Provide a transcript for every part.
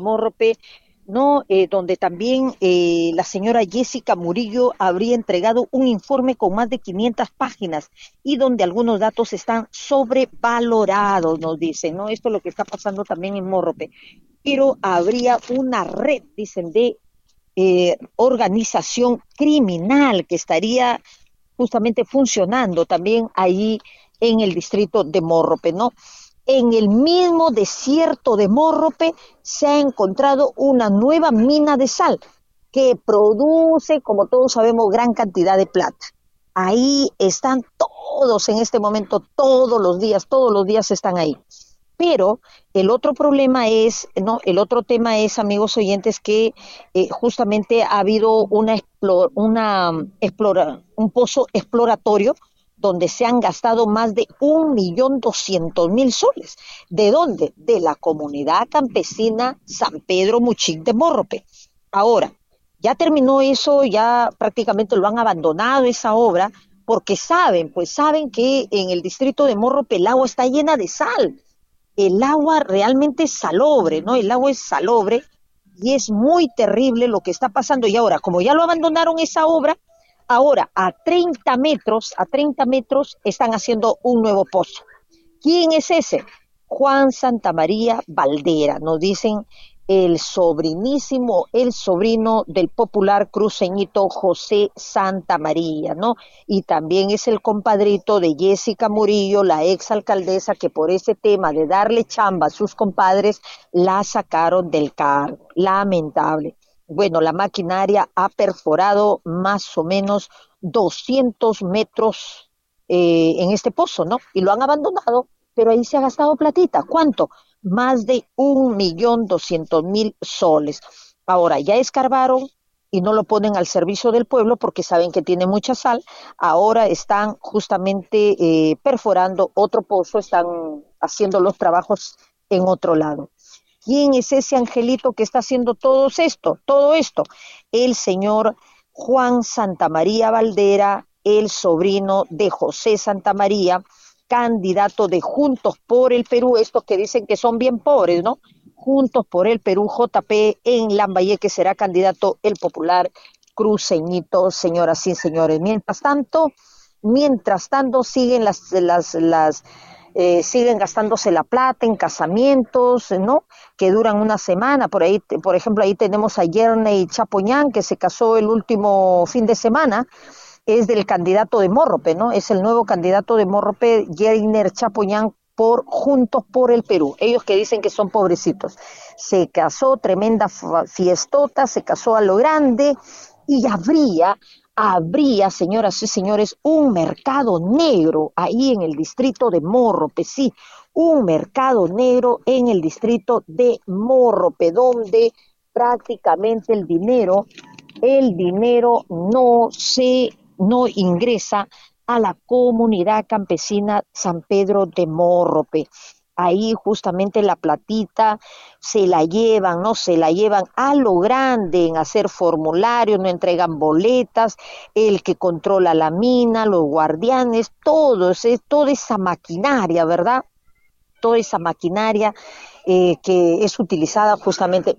Morrope, ¿no? Donde también la señora Jessica Murillo habría entregado un informe con más de 500 páginas y donde algunos datos están sobrevalorados, nos dicen, ¿no? Esto es lo que está pasando también en Morrope. Pero habría una red, dicen, de organización criminal que estaría justamente funcionando también ahí en el distrito de Morrope, ¿no? En el mismo desierto de Morrope se ha encontrado una nueva mina de sal que produce, como todos sabemos, gran cantidad de plata. Ahí están todos en este momento, todos los días están ahí. Pero el otro problema es, ¿no? El otro tema es, amigos oyentes, que justamente ha habido un pozo exploratorio donde se han gastado más de 1.200.000 soles. ¿De dónde? De la comunidad campesina San Pedro Muchic de Morrope. Ahora, ya terminó eso, ya prácticamente lo han abandonado esa obra, porque saben, pues saben que en el distrito de Morrope el agua está llena de sal, el agua realmente es salobre, ¿no? El agua es salobre y es muy terrible lo que está pasando. Y ahora, como ya lo abandonaron esa obra, ahora a 30 metros están haciendo un nuevo pozo. ¿Quién es ese? Juan Santamaría Valdera, nos dicen el sobrino del popular cruceñito José Santamaría, ¿no? Y también es el compadrito de Jessica Murillo, la ex alcaldesa, que por ese tema de darle chamba a sus compadres, la sacaron del cargo. Lamentable. Bueno, la maquinaria ha perforado más o menos 200 metros en este pozo, ¿no? Y lo han abandonado, pero ahí se ha gastado platita. ¿Cuánto? Más de 1.200.000 soles. Ahora, ya escarbaron y no lo ponen al servicio del pueblo porque saben que tiene mucha sal. Ahora están justamente perforando otro pozo, están haciendo los trabajos en otro lado. ¿Quién es ese angelito que está haciendo todo esto? El señor Juan Santamaría Valdera, el sobrino de José Santamaría, candidato de Juntos por el Perú, estos que dicen que son bien pobres, ¿no? Juntos por el Perú, JP, en Lambayeque será candidato el popular cruceñito, señoras y señores. Mientras tanto siguen siguen gastándose la plata en casamientos, ¿no? Que duran una semana. Por ahí, por ejemplo, ahí tenemos a Yerney Chapoñán, que se casó el último fin de semana, es del candidato de Morrope, ¿no? Es el nuevo candidato de Morrope, Yeriner Chapoñán, por Juntos por el Perú. Ellos que dicen que son pobrecitos. Se casó, tremenda fiestota, se casó a lo grande y habría, señoras y señores, un mercado negro ahí en el distrito de Morrope, sí, un mercado negro en el distrito de Morrope, donde prácticamente el dinero no ingresa a la comunidad campesina San Pedro de Morrope. Ahí justamente la platita se la llevan, ¿no? Se la llevan a lo grande en hacer formularios, no entregan boletas, el que controla la mina, los guardianes, toda esa maquinaria, ¿verdad? Toda esa maquinaria que es utilizada justamente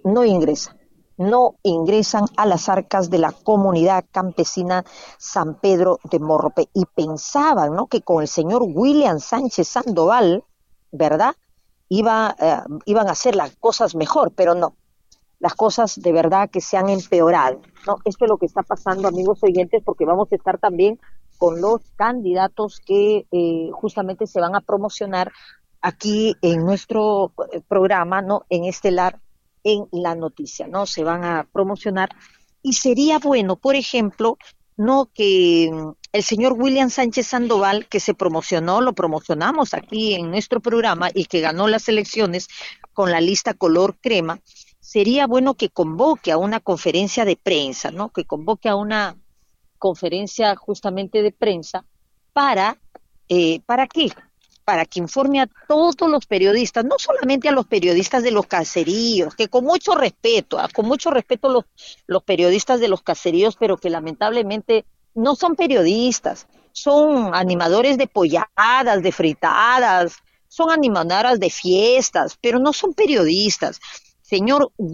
no ingresan a las arcas de la comunidad campesina San Pedro de Morrope. Y pensaban, ¿no? Que con el señor William Sánchez Sandoval, ¿verdad? Iban a hacer las cosas mejor, pero no. Las cosas de verdad que se han empeorado, ¿no? Esto es lo que está pasando, amigos oyentes, porque vamos a estar también con los candidatos que justamente se van a promocionar aquí en nuestro programa, ¿no? En Estelar, en la noticia, ¿no? Se van a promocionar y sería bueno, por ejemplo, ¿no? Que el señor William Sánchez Sandoval, que se promocionó, lo promocionamos aquí en nuestro programa y que ganó las elecciones con la lista color crema, sería bueno que convoque a una conferencia de prensa, ¿no? Que convoque a una conferencia justamente de prensa para, ¿para qué? Para que informe a todos los periodistas, no solamente a los periodistas de los caseríos, que con mucho respeto los periodistas de los caseríos, pero que lamentablemente no son periodistas, son animadores de polladas, de fritadas, son animadoras de fiestas, pero no son periodistas. Señor